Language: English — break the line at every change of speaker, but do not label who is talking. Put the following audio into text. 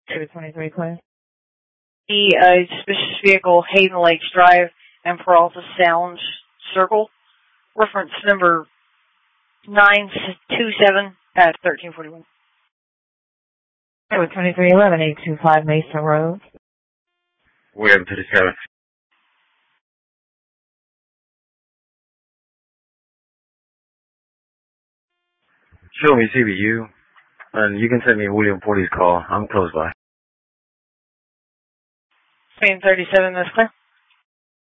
223 clear.
The suspicious vehicle, Hayden Lakes Drive and Peralta Sounds Circle. Reference number 927 at 1341.
2311 825 Mason Road.
Where to the 7. Show me CBU, and you can send me William Porty's call. I'm close by.
Spain 37, that's clear.